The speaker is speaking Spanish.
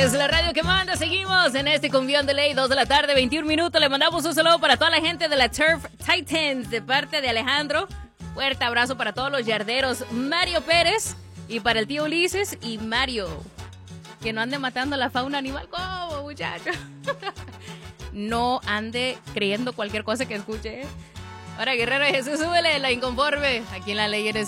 es la radio que manda. Seguimos en este cumbión de ley, 2 de la tarde, 21 minutos. Le mandamos un saludo para toda la gente de la Turf Titans de parte de Alejandro. Fuerte abrazo para todos los yarderos Mario Pérez y para el tío Ulises y Mario. Que no ande matando a la fauna animal. ¿Cómo, muchacho? No ande creyendo cualquier cosa que escuche. Ahora, Guerrero de Jesús, súbele la inconforme. Aquí en la ley eres